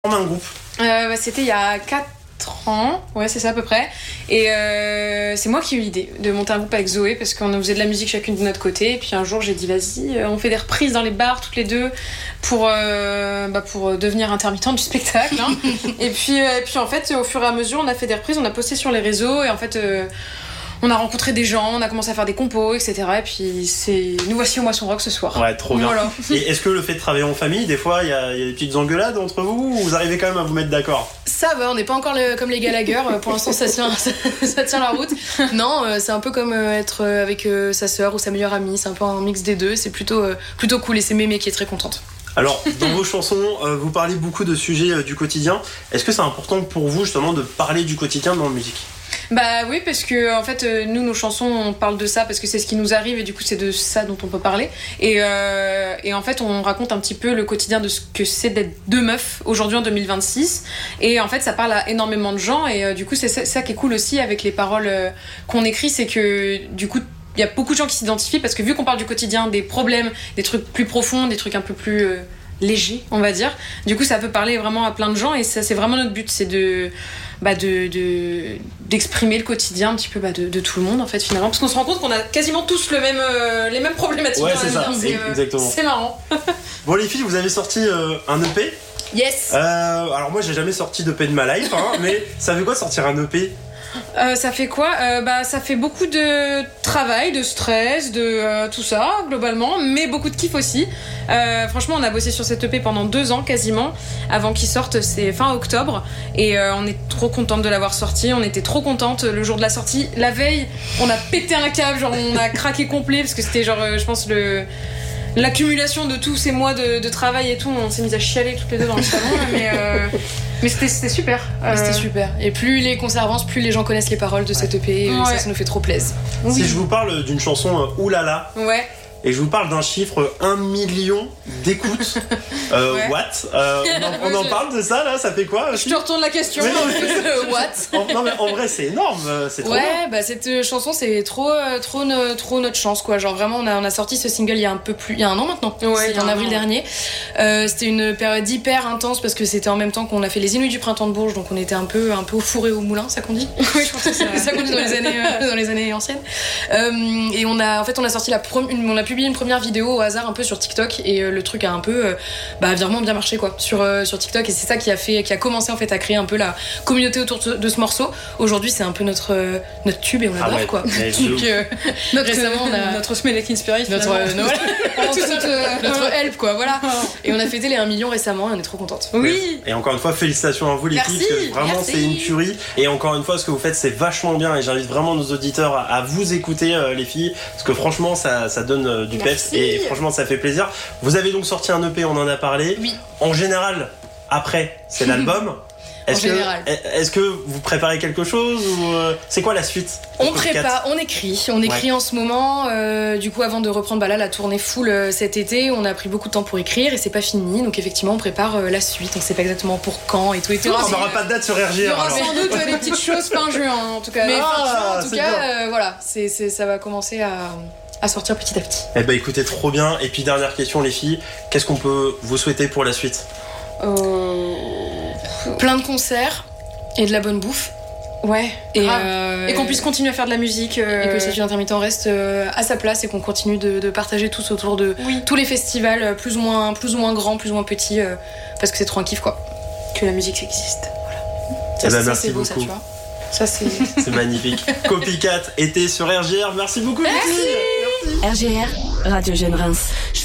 former un groupe? C'était il y a 4 ans, ouais c'est ça à peu près, et c'est moi qui ai eu l'idée de monter un groupe avec Zoé parce qu'on faisait de la musique chacune de notre côté, et puis un jour j'ai dit vas-y, on fait des reprises dans les bars toutes les deux pour devenir intermittente du spectacle, hein. et puis en fait au fur et à mesure on a fait des reprises, on a posté sur les réseaux, et en fait on a rencontré des gens, on a commencé à faire des compos, etc. Et puis nous voici au Moisson Rock ce soir. Ouais, trop bien. Voilà. Et est-ce que le fait de travailler en famille, des fois, il y a des petites engueulades entre vous, ou vous arrivez quand même à vous mettre d'accord? Ça va, on n'est pas encore comme les Gallagher. Pour l'instant, ça tient la route. Non, c'est un peu comme être avec sa sœur ou sa meilleure amie. C'est un peu un mix des deux. C'est plutôt cool. Et c'est Mémé qui est très contente. Alors, dans vos chansons, vous parlez beaucoup de sujets du quotidien. Est-ce que c'est important pour vous, justement, de parler du quotidien dans la musique? Bah oui, parce que en fait nous nos chansons on parle de ça parce que c'est ce qui nous arrive, et du coup c'est de ça dont on peut parler, et en fait on raconte un petit peu le quotidien de ce que c'est d'être deux meufs aujourd'hui en 2026, et en fait ça parle à énormément de gens, et du coup c'est ça qui est cool aussi avec les paroles qu'on écrit, c'est que du coup il y a beaucoup de gens qui s'identifient parce que vu qu'on parle du quotidien, des problèmes, des trucs plus profonds, des trucs un peu plus légers on va dire, du coup ça peut parler vraiment à plein de gens, et ça c'est vraiment notre but, c'est d'exprimer le quotidien un petit peu de tout le monde en fait finalement, parce qu'on se rend compte qu'on a quasiment tous les mêmes problématiques. Ouais, c'est ça, exactement. C'est marrant. Bon les filles, vous avez sorti un EP. Yes. Alors moi j'ai jamais sorti d'EP de ma life, hein, mais ça fait quoi sortir un EP? Ça fait quoi? Ça fait beaucoup de travail, de stress, de tout ça globalement, mais beaucoup de kiff aussi. Franchement on a bossé sur cet EP pendant 2 ans quasiment avant qu'il sorte, c'est fin octobre, et on est trop contente de l'avoir sorti. On était trop contente le jour de la sortie. La veille on a pété un câble, genre on a craqué complet parce que c'était genre je pense l'accumulation de tous ces mois de travail et tout, on s'est mis à chialer toutes les deux dans le salon mais c'était super. C'était super. Et plus les concerts avancent, plus les gens connaissent les paroles de cette EP, ouais. Ça nous fait trop plaisir. Oui. Si je vous parle d'une chanson Oulala, ouais. Et je vous parle d'un chiffre 1 million d'écoutes. Ouais. What on en parle de ça là, ça fait quoi? Je te retourne la question. What Non mais en vrai c'est énorme, c'est trop bien. Bah cette chanson c'est trop notre chance quoi. Genre vraiment on a sorti ce single il y a un an maintenant. Ouais, c'était en avril dernier. C'était une période hyper intense parce que c'était en même temps qu'on a fait les Inuits du printemps de Bourges, donc on était un peu au four et au moulin, ça qu'on dit. Oui, je pense que c'est ça qu'on dit dans les années anciennes. Et on a sorti on a publié une première vidéo au hasard un peu sur TikTok, et le truc a un peu vraiment bien marché quoi sur TikTok, et c'est ça qui a commencé en fait à créer un peu la communauté autour de ce morceau. Aujourd'hui c'est un peu notre tube, et on l'adore quoi. Donc récemment on a notre Smell Like Spirit, notre help quoi, voilà. Et on a fêté les 1 million récemment, et on est trop contente. Oui. Et encore une fois félicitations à vous les filles, parce que vraiment c'est une tuerie, et encore une fois ce que vous faites c'est vachement bien, et j'invite vraiment nos auditeurs à vous écouter les filles, parce que franchement ça donne du peps, et franchement ça fait plaisir. Vous avez donc sorti un EP, on en a parlé. Oui. En général, après c'est l'album. Est-ce que vous préparez quelque chose, ou c'est quoi la suite? On prépare, on écrit en ce moment. Du coup, avant de reprendre la tournée full cet été, on a pris beaucoup de temps pour écrire, et c'est pas fini. Donc effectivement, on prépare la suite. On sait pas exactement pour quand et tout. On n'aura pas de date sur RGR. Il y aura sans doute des petites choses fin juin en tout cas. Mais fin juin, en tout cas, voilà, ça va commencer à sortir petit à petit. Eh ben écoutez, trop bien. Et puis dernière question les filles, qu'est-ce qu'on peut vous souhaiter pour la suite? Plein de concerts et de la bonne bouffe. Ouais. Et qu'on puisse continuer à faire de la musique. Et que cet intermittent reste à sa place, et qu'on continue de partager tous autour de tous les festivals, plus ou moins grands, plus ou moins petits, parce que c'est trop un kiff quoi. Que la musique existe. Voilà. Merci beau, beaucoup. ça, tu vois. Ça c'est magnifique. Copycat était sur RGR. Merci beaucoup. Merci. RGR, Radio Jeune Reims.